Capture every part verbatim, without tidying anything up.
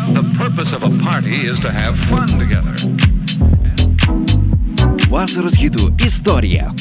The purpose of a party is to have fun together. Vasaros hitų istorija.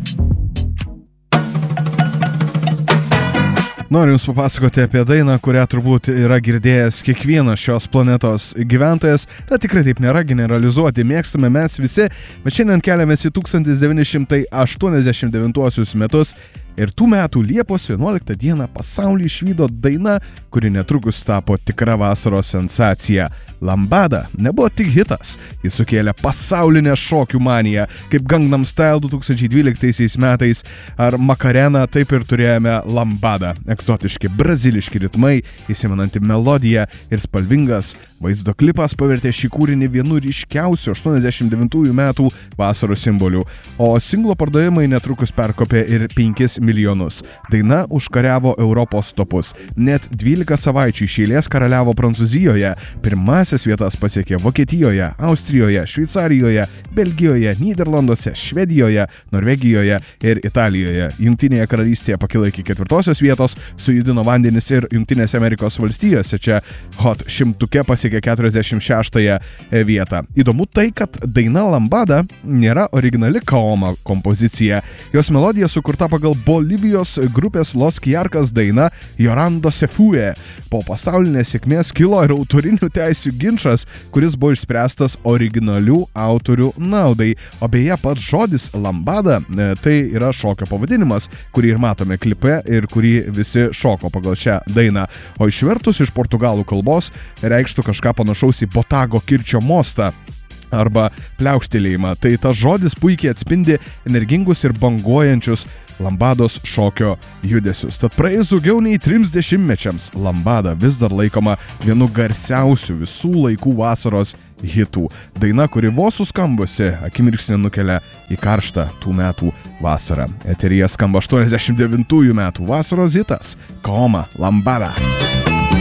Noriu Jums papasakoti apie dainą, kurią turbūt yra girdėjęs kiekvienas šios planetos gyventojas. Na, tikrai taip nėra, generalizuoti mėgstame mes visi, bet šiandien keliamės į tūkstantis devyni šimtai aštuoniasdešimt devintuosius metus ir tų metų Liepos vienuoliktą dieną pasaulį išvydo daina, kuri netrukus tapo tikra vasaros sensacija. Lambada nebuvo tik hitas, jis sukėlė pasaulinę šokių maniją, kaip Gangnam Style du tūkstančiai dvyliktaisiais metais ar Macarena, taip ir turėjome Lambada. Egzotiški braziliški ritmai, įsimenanti melodija ir spalvingas vaizdo klipas pavertė šį kūrinį vienu ryškiausių aštuoniasdešimt devintųjų metų vasaros simbolių, o singlo pardavimai netrukus perkopė ir penkis milijonus. Daina užkariavo Europos topus. Net dvylika savaičių iš eilės karaliavo Prancūzijoje, pirmasis vietas pasiekė Vokietijoje, Austrijoje, Šveicarijoje, Belgijoje, Nyderlanduose, Švedijoje, Norvegijoje ir Italijoje. Jungtinėje karalystėje pakilo iki ketvirtosios vietos, sujudino vandenis ir Jungtinėse Amerikos valstijose. Čia Hot šimtuke pasiekė keturiasdešimt šeštąją vietą. Įdomu tai, kad daina Lambada nėra originali Kaoma kompozicija. Jos melodija sukurta pagal Bolivijos grupės Los Kiarkas daina Llorando se fue. Po pasaulinės sėkmės kilo ir autorinių teisių ginčas, kuris buvo išspręstas originalių autorių naudai. O beje, pats žodis Lambada tai yra šokio pavadinimas, kurį ir matome klipe ir kurį visi šoko pagal šią dainą. O išvertus iš portugalų kalbos reikštų kažką panašaus į botago kirčio mostą arba pliaukštelėjimą. Tai tas žodis puikiai atspindi energingus ir banguojančius Lambados šokio judesius. Tad praėjus daugiau nei trims dešimtmečiams Lambada vis dar laikoma vienu garsiausių visų laikų vasaros hitų. Daina, kuri vos suskambusi akimirksnį nukelia į karštą tų metų vasarą. Eteryje skamba aštuoniasdešimt devintųjų metų vasaros hitas Kaoma Lambada.